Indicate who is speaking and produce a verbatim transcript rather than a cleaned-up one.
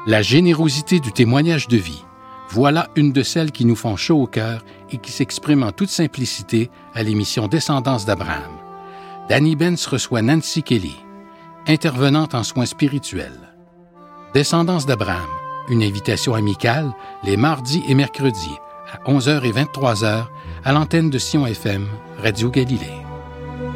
Speaker 1: La générosité du témoignage de vie. Voilà une de celles qui nous font chaud au cœur et qui s'exprime en toute simplicité à l'émission Descendance d'Abraham. Danny Benz reçoit Nancy Kelly, intervenante en soins spirituels. Descendance d'Abraham, une invitation amicale les mardis et mercredis à onze heures et vingt-trois heures à l'antenne de Sion F M, Radio Galilée.